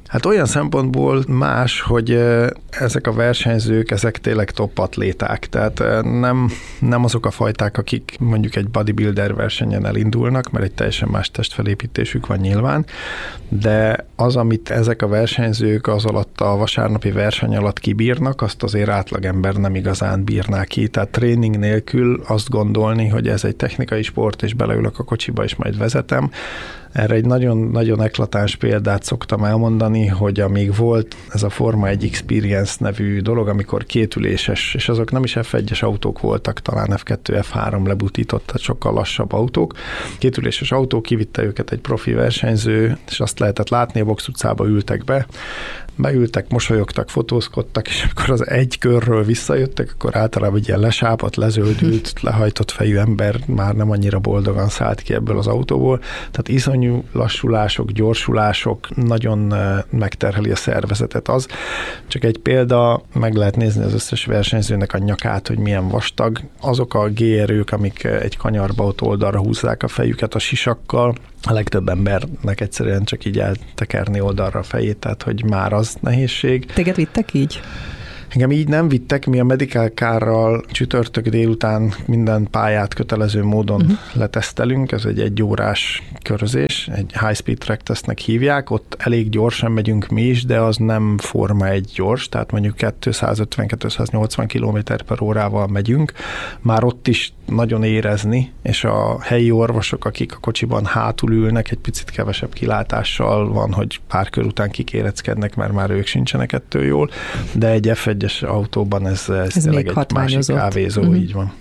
B: Hát olyan szempontból más, hogy ezek a versenyzők, ezek tényleg top atléták, tehát nem, nem azok a fajták, akik mondjuk egy bodybuilder versenyen elindulnak, mert egy teljesen más testfelépítésük van nyilván, de az, amit ezek a versenyzők az alatt a vasárnapi verseny alatt kibírnak, azt azért átlagember nem igazán bírná ki, tehát tréning nélkül azt gondolni, hogy ez egy technikai sport, és beleülök a kocsiba, és majd vezetem. Erre egy nagyon-nagyon eklatáns példát szoktam elmondani, hogy amíg volt ez a Forma egy Experience nevű dolog, amikor kétüléses, és azok nem is ef egyes autók voltak, talán ef kettő, ef három lebutított, tehát sokkal lassabb autók. Kétüléses autó, kivitte őket egy profi versenyző, és azt lehetett látni, a box utcába ültek be, beültek, mosolyogtak, fotózkodtak, és amikor az egy körről visszajöttek, akkor általában egy ilyen lesápadt, lezöldült, lehajtott fejű ember már nem annyira boldogan szállt ki ebből az autóból. Tehát iszonyú lassulások, gyorsulások, nagyon megterheli a szervezetet az. Csak egy példa, meg lehet nézni az összes versenyzőnek a nyakát, hogy milyen vastag. Azok a gé-erők, amik egy kanyarba ott oldalra húzzák a fejüket a sisakkal, a legtöbb embernek egyszerűen csak így eltekerni oldalra a fejét, tehát hogy már az nehézség.
A: Téged vittek így?
B: Engem így nem vittek, mi a Medical Car-ral csütörtök délután minden pályát kötelező módon uh-huh. letesztelünk, ez egy egyórás körözés, egy high speed track tesztnek hívják, ott elég gyorsan megyünk mi is, de az nem Forma egy gyors, tehát mondjuk kétszázötven-kétszáznyolcvan kilométer per órával megyünk, már ott is nagyon érezni, és a helyi orvosok, akik a kocsiban hátul ülnek, egy picit kevesebb kilátással van, hogy pár kör után kikéreckednek, mert már ők sincsenek ettől jól, de egy ef egyes autóban ez, ez, ez tényleg egy másik kávézó, uh-huh. így van.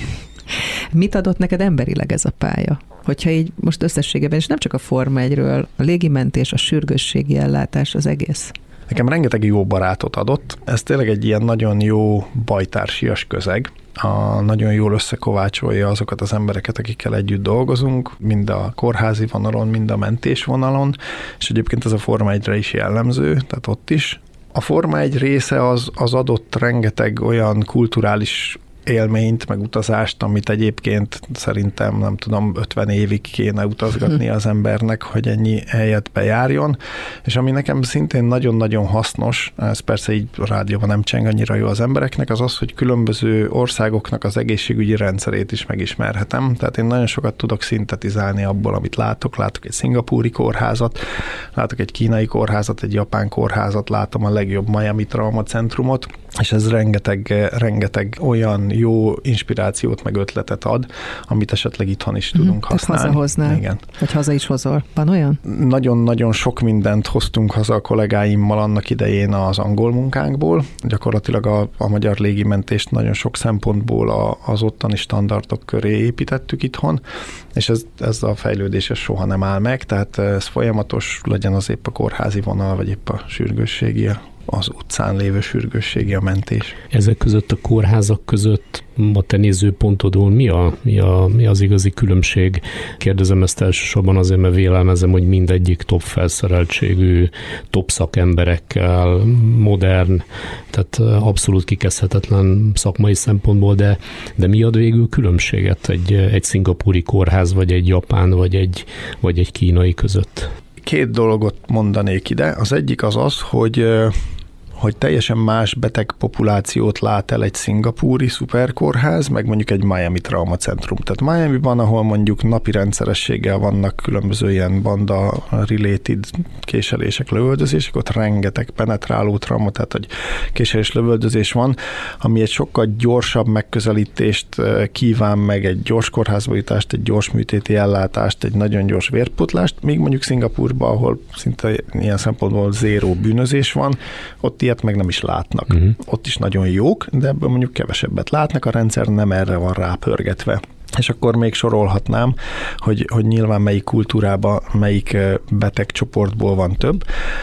A: Mit adott neked emberileg ez a pálya? Hogyha így most összességében, és nem csak a Forma egyről, a légimentés, a sürgősségi ellátás, az egész?
B: Nekem rengeteg jó barátot adott. Ez tényleg egy ilyen nagyon jó bajtársias közeg. A, nagyon jól összekovácsolja azokat az embereket, akikkel együtt dolgozunk, mind a kórházi vonalon, mind a mentés vonalon, és egyébként ez a Forma egyre is jellemző, tehát ott is. A Forma egy része az, az adott rengeteg olyan kulturális élményt, meg utazást, amit egyébként szerintem, nem tudom, ötven évig kéne utazgatni az embernek, hogy ennyi helyet bejárjon, és ami nekem szintén nagyon-nagyon hasznos, ez persze így a rádióban nem cseng annyira jó az embereknek, az az, hogy különböző országoknak az egészségügyi rendszerét is megismerhetem, tehát én nagyon sokat tudok szintetizálni abból, amit látok, látok egy szingapúri kórházat, látok egy kínai kórházat, egy japán kórházat, látom a legjobb Miami Trauma Centrumot, és ez rengeteg, rengeteg olyan jó inspirációt meg ötletet ad, amit esetleg itthon is tudunk mm, használni.
A: Tehát hazahoznál,
B: igen.
A: Vagy haza is hozol. Van olyan?
B: Nagyon-nagyon sok mindent hoztunk haza a kollégáimmal annak idején az angol munkánkból. Gyakorlatilag a, a magyar légimentést nagyon sok szempontból a, az ottani standardok köré építettük itthon, és ez, ez a fejlődés ez soha nem áll meg, tehát ez folyamatos, legyen az épp a kórházi vonal, vagy épp a sürgősségi, az utcán lévő sürgősségi a mentés.
C: Ezek között a kórházak között a te nézőpontodon mi, a, mi, a, mi az igazi különbség? Kérdezem ezt elsősorban azért, mert vélelmezem, hogy mindegyik top felszereltségű, top szakemberekkel, modern, tehát abszolút kikezdhetetlen szakmai szempontból, de, de mi ad végül különbséget egy, egy szingapúri kórház, vagy egy japán, vagy egy, vagy egy kínai között?
B: Két dolgot mondanék ide. Az egyik az az, hogy hogy teljesen más betegpopulációt lát el egy szingapúri szuperkórház, meg mondjuk egy Miami Trauma Centrum. Tehát Miamiban, ahol mondjuk napi rendszerességgel vannak különböző ilyen banda-related késelések, lövöldözések, ott rengeteg penetráló trauma, tehát hogy késelés, lövöldözés van, ami egy sokkal gyorsabb megközelítést kíván meg, egy gyors kórházba jutást, egy gyors műtéti ellátást, egy nagyon gyors vérpotlást, míg mondjuk Szingapúrban, ahol szinte ilyen szempontból zéró bűnözés van, ott ilyet meg nem is látnak. Uh-huh. Ott is nagyon jók, de ebből mondjuk kevesebbet látnak, a rendszer nem erre van rápörgetve. És akkor még sorolhatnám, hogy, hogy nyilván melyik kultúrában, melyik betegcsoportból van több,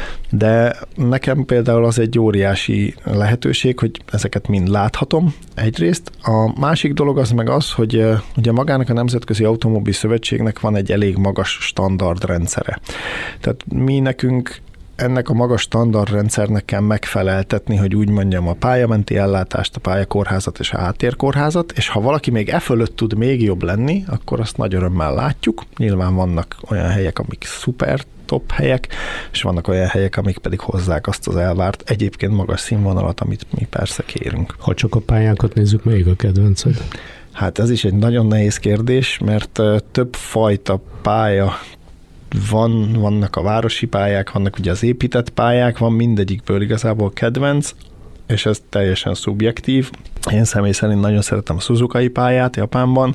B: de nekem például az egy óriási lehetőség, hogy ezeket mind láthatom egyrészt. A másik dolog az meg az, hogy ugye magának a Nemzetközi Automobil Szövetségnek van egy elég magas standardrendszere. Tehát mi nekünk ennek a magas standardrendszernek kell megfeleltetni, hogy úgy mondjam, a pályamenti ellátást, a pályakórházat és a háttérkórházat, és ha valaki még e fölött tud még jobb lenni, akkor azt nagy örömmel látjuk. Nyilván vannak olyan helyek, amik szuper top helyek, és vannak olyan helyek, amik pedig hozzák azt az elvárt, egyébként magas színvonalat, amit mi persze kérünk.
C: Ha csak a pályákat nézzük, melyik a kedvenced?
B: Hát ez is egy nagyon nehéz kérdés, mert több fajta pálya van, vannak a városi pályák, vannak ugye az épített pályák, van mindegyikből igazából kedvenc, és ez teljesen szubjektív. Én személy szerint nagyon szerettem a Suzukai pályát Japánban,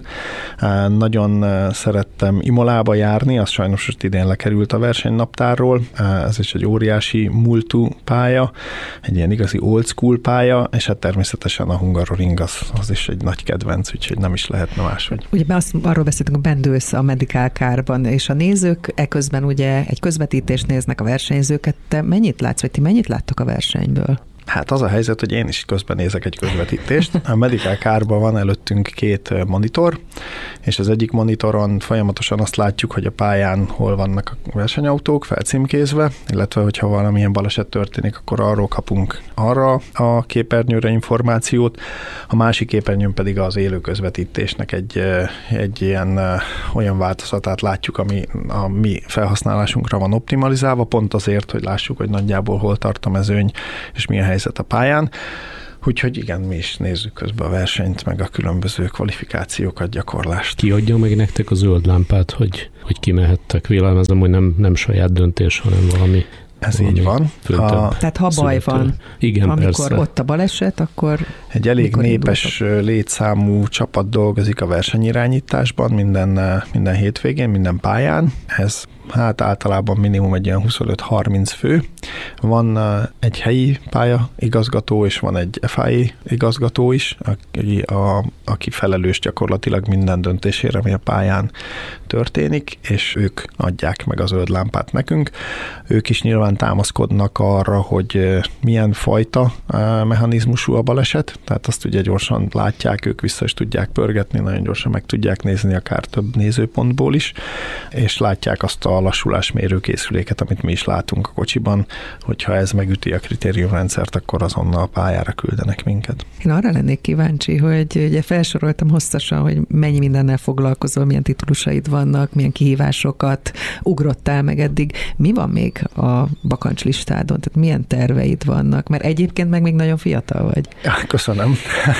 B: nagyon szerettem Imolába járni, az sajnos most idén lekerült a versenynaptárról, ez is egy óriási múltú pálya, egy ilyen igazi old school pálya, és hát természetesen a Hungaroring az, az is egy nagy kedvenc, úgyhogy nem is lehetne máshogy.
A: Ugye azt, arról beszéltünk, a bendősz a Medical Car-ban, és a nézők eközben ugye egy közvetítést néznek a versenyzőket. Te mennyit látsz, vagy ti mennyit láttok a versenyből?
B: Hát az a helyzet, hogy én is közben nézek egy közvetítést. A Medical Car-ban van előttünk két monitor, és az egyik monitoron folyamatosan azt látjuk, hogy a pályán hol vannak a versenyautók felcímkézve, illetve hogyha valamilyen baleset történik, akkor arról kapunk arra a képernyőre információt. A másik képernyőn pedig az élő közvetítésnek egy, egy ilyen olyan változatát látjuk, ami a mi felhasználásunkra van optimalizálva, pont azért, hogy lássuk, hogy nagyjából hol tart a mezőny, és milyen helyzet a pályán. Úgyhogy igen, mi is nézzük közben a versenyt, meg a különböző kvalifikációkat, gyakorlást.
C: Ki adja meg nektek a zöld lámpát, hogy, hogy kimehettek? Vélelmezem, hogy nem, nem saját döntés, hanem valami.
B: Ez így van.
A: A, Tehát ha baj van,
C: igen,
A: amikor
C: persze.
A: Ott a baleset, akkor...
B: Egy elég népes indultok? Létszámú csapat dolgozik a versenyirányításban minden, minden hétvégén, minden pályán. Ez hát általában minimum egy ilyen huszonöt-harminc fő. Van egy helyi pálya igazgató, és van egy ef i á igazgató is, aki, a, aki felelős gyakorlatilag minden döntésére, ami a pályán történik, és ők adják meg a zöld lámpát nekünk. Ők is nyilván támaszkodnak arra, hogy milyen fajta mechanizmusú a baleset, tehát azt ugye gyorsan látják, ők vissza is tudják pörgetni, nagyon gyorsan meg tudják nézni, akár több nézőpontból is, és látják azt a lassulásmérő készüléket, amit mi is látunk a kocsiban, hogyha ez megüti a kritériumrendszert, akkor azonnal a pályára küldenek minket.
A: Én arra lennék kíváncsi, hogy ugye felsoroltam hosszasan, hogy mennyi mindennel foglalkozol, milyen titulusaid vannak, milyen kihívásokat ugrottál meg eddig. Mi van még a bakancslistádon? Tehát milyen terveid vannak? Mert egyébként meg még nagyon fiatal vagy.
B: Ja, köszönöm.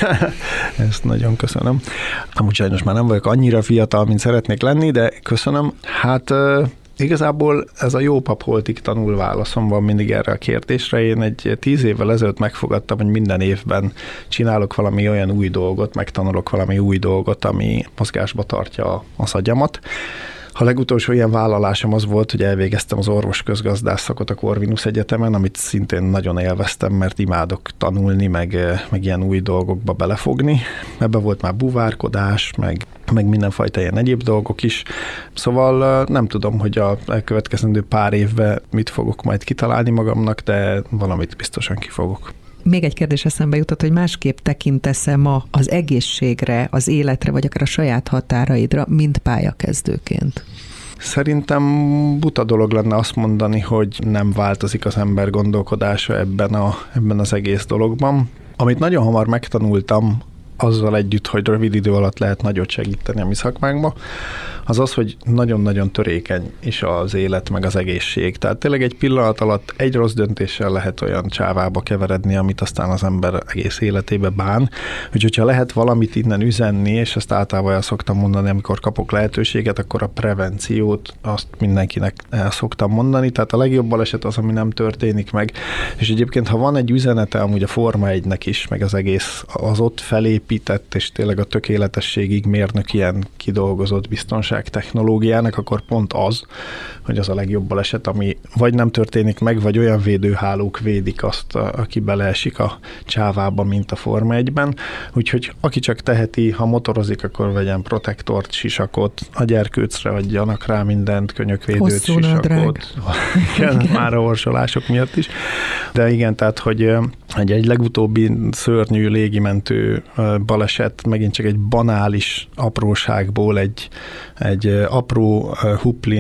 B: Ezt nagyon köszönöm. Amúgy sajnos már nem vagyok annyira fiatal, mint szeretnék lenni, de köszönöm. Hát igazából ez a jó pap holtig tanul válaszom van mindig erre a kérdésre. Én egy tíz évvel ezelőtt megfogadtam, hogy minden évben csinálok valami olyan új dolgot, megtanulok valami új dolgot, ami mozgásba tartja az agyamat. A legutolsó ilyen vállalásom az volt, hogy elvégeztem az orvosközgazdász szakot a Corvinus Egyetemen, amit szintén nagyon élveztem, mert imádok tanulni, meg, meg ilyen új dolgokba belefogni. Ebben volt már buvárkodás, meg, meg mindenfajta ilyen egyéb dolgok is. Szóval nem tudom, hogy a elkövetkezendő pár évben mit fogok majd kitalálni magamnak, de valamit biztosan kifogok.
A: Még egy kérdés eszembe jutott, hogy másképp tekintesz-e ma az egészségre, az életre, vagy akár a saját határaidra, mint pályakezdőként?
B: Szerintem buta dolog lenne azt mondani, hogy nem változik az ember gondolkodása ebben, a, ebben az egész dologban. Amit nagyon hamar megtanultam, azzal együtt, hogy rövid idő alatt lehet nagyot segíteni a mi szakmánkba, az az, hogy nagyon-nagyon törékeny is az élet, meg az egészség. Tehát tényleg egy pillanat alatt egy rossz döntéssel lehet olyan csávába keveredni, amit aztán az ember egész életébe bán. Úgyhogy ha lehet valamit innen üzenni, és ezt általában el szoktam mondani, amikor kapok lehetőséget, akkor a prevenciót azt mindenkinek el szoktam mondani. Tehát a legjobb baleset az, ami nem történik meg. És egyébként, ha van egy üzenete amúgy a Forma egynek is, meg az egész az ott felépített, és tényleg a tökéletességig mérnök ilyen kidolgozott biztonság technológiának, akkor pont az, hogy az a legjobb baleset, ami vagy nem történik meg, vagy olyan védőhálók védik azt, aki beleesik a csávába, mint a Forma egyben. Úgyhogy aki csak teheti, ha motorozik, akkor vegyen protektort, sisakot, a gyerkőcre adjanak rá mindent, könyökvédőt,
A: hosszú
B: sisakot. Igen, igen. Már a orsolások miatt is. De igen, tehát, hogy egy, egy legutóbbi szörnyű légimentő baleset, megint csak egy banális apróságból egy egy apró huplin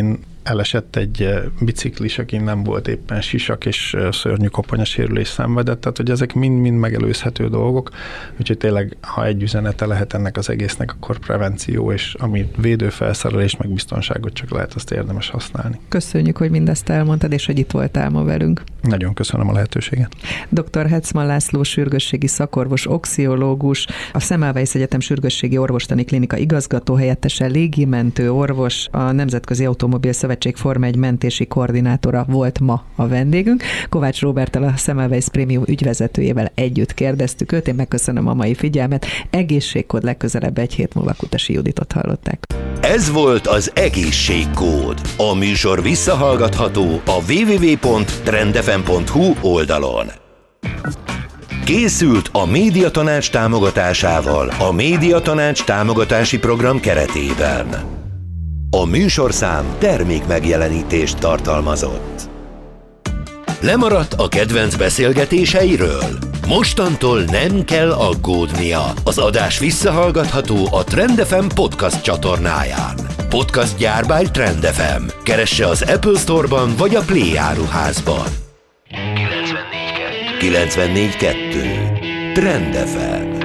B: elesett egy biciklis, aki nem volt éppen sisak, és szörnyű koponyasérülés szenvedett, tehát hogy ezek mind-mind megelőzhető dolgok, úgyhogy tényleg, ha egy üzenete lehet ennek az egésznek, akkor prevenció, és ami védőfelszerelés, meg biztonságot csak lehet, azt érdemes használni.
A: Köszönjük, hogy mindezt elmondtad, és hogy itt voltál ma velünk.
B: Nagyon köszönöm a lehetőséget.
A: doktor Hetzman László sürgősségi szakorvos, oxiológus, a Semmelweis Egyetem sürgősségi orvostani klinika igazgató helyettese, légimentő orvos, a Nemzetközi Automobil Szövetség Forma egy mentési koordinátora volt ma a vendégünk. Kovács Róberttel, a Semmelweis Prémium ügyvezetőjével együtt kérdeztük őt. Én megköszönöm a mai figyelmet. Egészségkód, legközelebb egy hét múlva Kutasi Juditot hallották.
D: Ez volt az Egészségkód. A műsor visszahallgatható a double-u double-u double-u pont trendfm pont hu oldalon. Készült a Médiatanács támogatásával a Médiatanács támogatási program keretében. A műsorszám termékmegjelenítést tartalmazott. Lemaradt a kedvenc beszélgetéseiről? Mostantól nem kell aggódnia. Az adás visszahallgatható a Trend ef em podcast csatornáján. Podcast gyár by Trend ef em. Keresse az Apple Store-ban vagy a Play áruházban. kilencvennégy kettő Trend ef em.